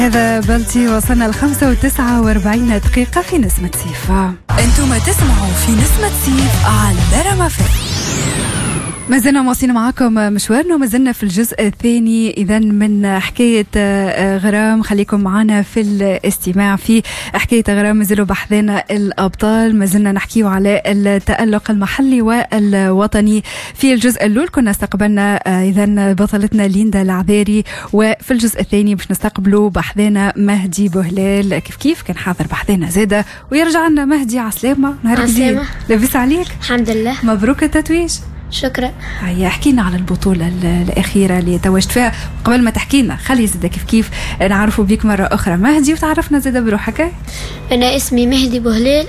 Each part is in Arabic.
هذا بلتي وصلنا 45 دقيقة في نسمة سيف. أنتم تسمعوا في نسمة سيف على رما فم. ما زلنا مواصلين معاكم مشوارنا وما زلنا في الجزء الثاني إذا من حكاية غرام. خليكم معنا في الاستماع في حكاية غرام. ما زالوا بحثنا الأبطال، ما زلنا نحكيو على التألق المحلي والوطني. في الجزء الأول كنا استقبلنا إذا بطلتنا ليندا العذاري، وفي الجزء الثاني باش نستقبلوا بحثنا مهدي بوهلال. كيف كان حاضر بحثنا زادة ويرجع لنا مهدي. عسلامة، نهارك جديد، لاباس عليك؟ الحمد لله. مبروك التتويج. شكرا. هيا احكينا على البطولة الأخيرة اللي توجت فيها. قبل ما تحكينا خلي زيدا كيف نعرفوا بيك مرة أخرى مهدي، وتعرفنا زيدا بروحك. أنا اسمي مهدي بوهلال.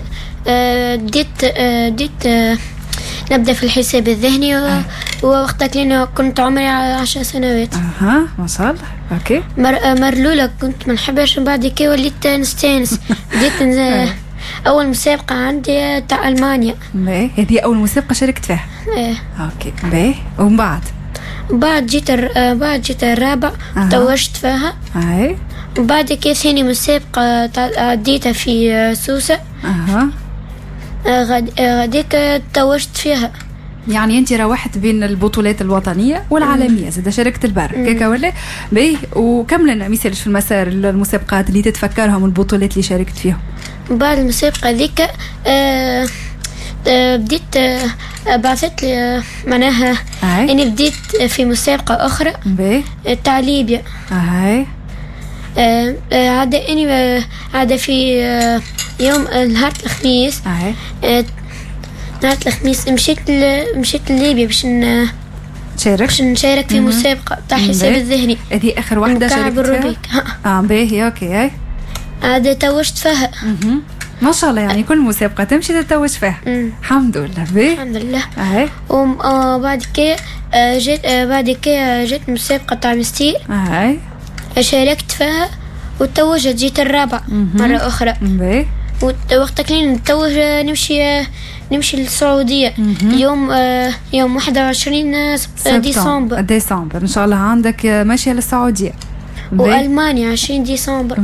بديت نبدأ في الحساب الذهني ووقتك لأنه كنت عمري 10 سنوات. ما شاء الله. أوكي. مرلولة كنت ما نحبش، بعد كي وليت نستانس. بديت أول مسابقة عندي تاع ألمانيا. هذه أول مسابقة شاركت فيها؟ أوكي. ومن بعد جيت الرابع توجت فيها. وبعد كي ثاني مسابقة عديتها في سوسة. غاديك توجت فيها. يعني انت روحت بين البطولات الوطنيه والعالميه، زاد شاركت البر كيكا ولا وكم لنا مثال في المسار المسابقات اللي تتفكرهم البطولات اللي شاركت فيهم؟ بعد المسابقه ذيك بديت بعثت لي معناها اني بديت في مسابقه اخرى تاع ليبيا. عاد في يوم نهار الخميس. نهار الخميس مشيت لليبيا باش نشارك في مسابقة تاع حساب الذهني. هذه آخر واحدة شاركت فيها؟ باهي أوكي. عاد توجت فيها. ما شاء الله، يعني كل مسابقة تمشي تتوج فيها. الحمد لله. الحمد لله. وبعد كي جيت مسابقة تاع مستير. شاركت فيها وتوجت، جيت الرابع مرة أخرى. وقتك لين نتوج نمشي للسعودية يوم 21 ديسمبر إن شاء الله. عندك ماشية للسعودية وألمانيا 20 ديسمبر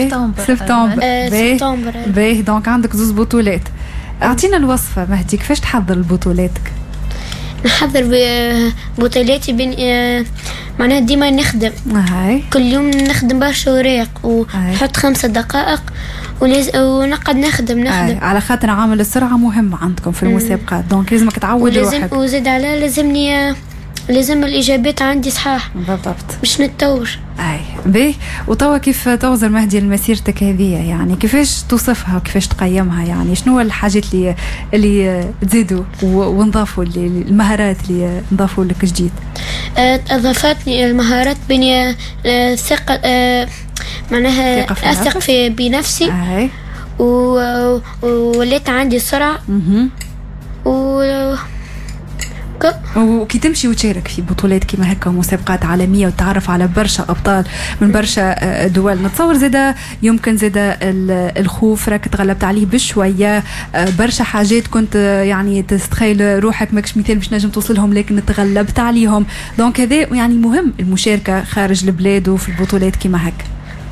سبتمبر. دونك عندك 2 بطولات. أعطينا الوصفة مهدي، كيفاش تحضر لبطولاتك؟ نحضر بطولاتي معناها ديما نخدم. كل يوم نخدم برشا وراق ونحط 5 دقائق ونقعد نخدم. على خاطر عامل السرعة مهم عندكم في المسابقات، دونك لازمك تعود روحك. وزاد على لازم الإجابات عندي صحاح بالضبط مش نتوج. وتوا كيف توزر مهدي مسيرتك هذه؟ يعني كيفاش توصفها وكيفاش تقيمها؟ يعني شنو الحاجات اللي تزيدوا ونضافوا المهارات اللي نضافوا لك جديد؟ أضافتني المهارات بني الثقة، معناها أثق بنفسي. وليت عندي سرعة. وكي تمشي وتشارك في بطولات كيما هكا ومسابقات عالمية وتعرف على برشا أبطال من برشا دول، نتصور زادا يمكن زادا الخوف راك تغلبت عليه بشوية. برشا حاجات كنت يعني تتخيل روحك ماكش مثال باش نجم توصلهم، لكن تغلبت عليهم. دونك هذا يعني مهم المشاركة خارج البلاد وفي البطولات كيما هكا.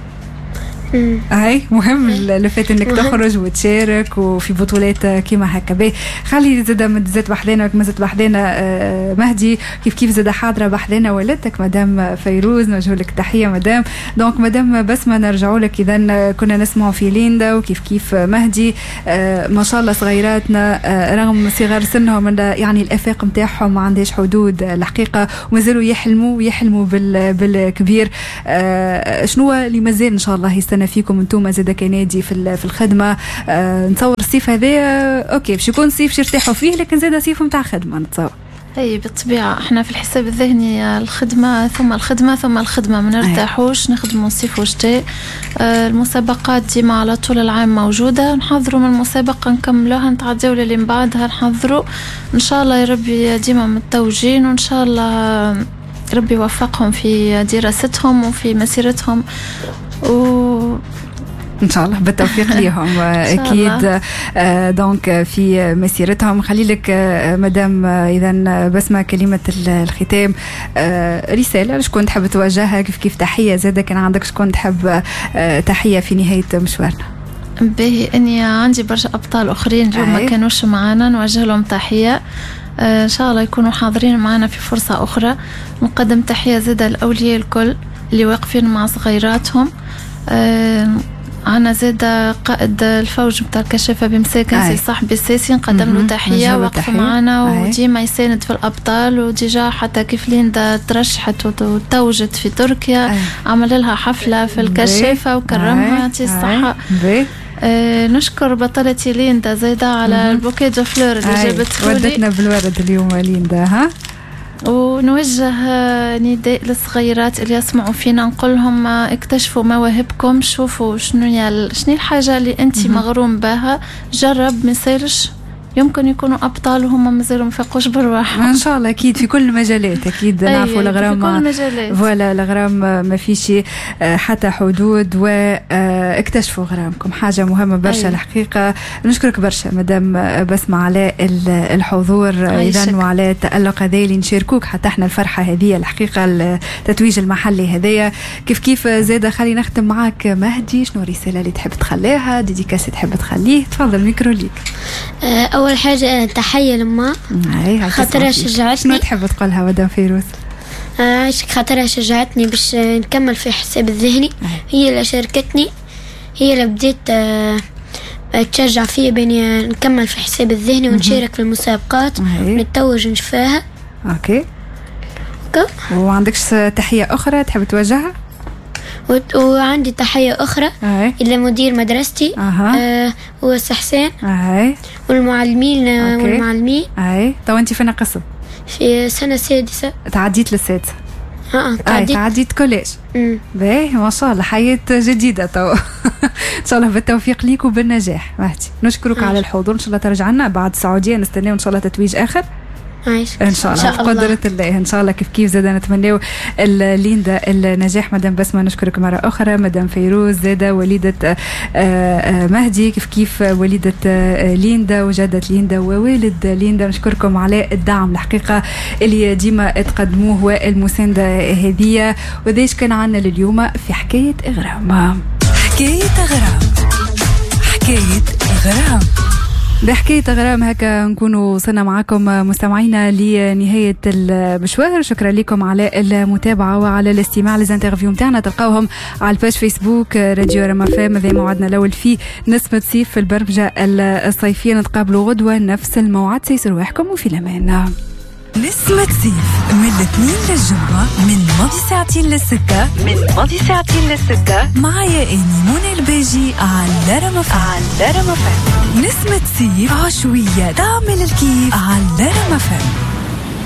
مهم لفت انك تخرج وتشارك وفي بطولات كيما هكا. خلي زاد بحذانا ما زاد بحذانا مهدي كيف زاد حاضره بحذانا والدتك مدام فيروز، نوجه لك تحيه مدام. دونك مدام بسمه نرجعوا لك. اذا كنا نسمعوا في ليندا وكيف مهدي ما شاء الله صغيراتنا رغم صغار سنهم يعني الافاق نتاعهم ما عندهاش حدود الحقيقه، ومازالوا يحلموا بالكبير. شنو اللي مازال ان شاء الله يستنى فيكم انتم زاد كنادي في الخدمه؟ نتصور الصيف هذا اوكي باش يكون صيف يرتاحوا فيه، لكن زاد صيف نتاع خدمه. نتصور بالطبيعه احنا في الحساب الذهني الخدمه ثم الخدمه ثم الخدمه، ما نرتاحوش، نخدموا صيف وشتاء. المسابقات ديما على طول العام موجوده، نحضروا من المسابقه نكملوها نتعداو اللي من بعدها نحضروا ان شاء الله. يا ربي ديما متوجين، وان شاء الله ربي يوفقهم في دراستهم وفي مسيرتهم. ان شاء الله بالتوفيق ليهم اكيد. دونك في مسيرتهم. خلي لك مدام اذا بسمة كلمه الختام، رساله شكون تحب توجهها، كيف تحيه زاده كان عندك شكون تحب تحيه في نهايه مشوارنا؟ باهي اني عندي برشا ابطال اخرين اليوم ما كانوش معنا، نوجه لهم تحيه، ان شاء الله يكونوا حاضرين معنا في فرصه اخرى. نقدم تحيه زاده الاولياء الكل اللي واقفين مع صغيراتهم. أنا زادة قائد الفوج بتاع الكشافة بمساكن سي صاحبي الساسي، نقدم له تحية، وقف معنا وديما يساند في الأبطال، وديجا حتى كيف ليندا ترشحت وتوجت في تركيا عمل لها حفلة في الكشافة وكرمها، يعطيه الصحة. نشكر بطلتي ليندا زايدة على البوكيه دو فلور اللي جابته لي، ودتنا بالورد اليوم ليندا. ونوجه نداء للصغيرات اللي يسمعوا فينا، نقولهم اكتشفوا مواهبكم، شوفوا شنو الحاجة اللي انت مغروم بها، جرب، مسيرش يمكن يكونوا أبطال وهم مازالوا مفقوش بالراحة إن شاء الله. أكيد في كل المجالات أكيد نعرفوا الغرام، في كل المجالات فوالا الغرام ما فيش حتى حدود، واكتشفوا غرامكم، حاجة مهمة برشا. الحقيقة نشكرك برشا مدام بسمة على الحضور إذن وعلى التألق هذا اللي نشاركوك حتى احنا الفرحة هذه. الحقيقة التتويج المحلي هذايا كيف زادة. خلي نختم معك مهدي، شنو الرسالة اللي تحب تخليها، ديديكاس تحب تخليه؟ تفضل الميكرو ليك. أول حاجة تحية لما خاطرها شجعتني. شنو تحب تقولها مدام فيروز؟ خاطرها شجعتني باش نكمل في حساب الذهني، هي اللي شاركتني، هي اللي بديت تشجع فيا باني نكمل في حساب الذهني ونشارك في المسابقات ونتوج نشفاها. اوكي. وعندكش تحية أخرى تحب توجهها؟ وعندي تحية أخرى إلى مدير مدرستي وسي حسين والمعلمين والمعلمين. تو أنت فين قسم؟ في سنة سادسة. تعديت للسادسة؟ تعديت كوليج. باهي ما شاء الله، حياة جديدة تو. إن شاء الله بالتوفيق ليك وبالنجاح مهدي. نشكرك على الحضور، إن شاء الله ترجع لنا بعد السعودية، نستناو إن شاء الله تتويج آخر ان شاء الله بقدرة الله. ان شاء الله كيف زاده نتمناو ليندا النجاح. مدام بسمة نشكرك مرة اخرى. مدام فيروز زاده وليدة مهدي كيف وليدة ليندا وجدة ليندا ووالد ليندا، نشكركم على الدعم الحقيقة اللي ديما تقدموه والمساندة هذه. وذيش كان عنا لليوم في حكاية غرام. حكاية غرام، حكاية غرام. بحكاية غرام هكا نكونوا وصلنا معكم مستمعينا لنهاية المشوار. شكرا لكم على المتابعة وعلى الاستماع للانترفيو متاعنا، تلقاوهم على الباج فيسبوك راديو رما فام. هذا موعدنا الأول في نسمة صيف في البرمجة الصيفية. نتقابلوا غدوة نفس الموعد، سيسر رواحكم وفي الأمان. نسمة صيف من الاثنين للجمعة من ماضي ساعتين للستة مع يائني منى الباجي على رما فام. نسمة صيف عشوية تعمل الكيف على رما فام.